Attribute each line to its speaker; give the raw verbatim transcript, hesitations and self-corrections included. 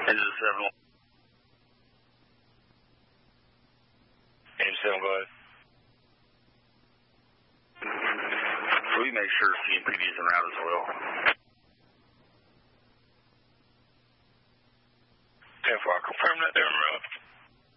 Speaker 1: Engine seven. Engine seven, go ahead. We make sure C M P D is en route as well. ten four, confirm that they're en route.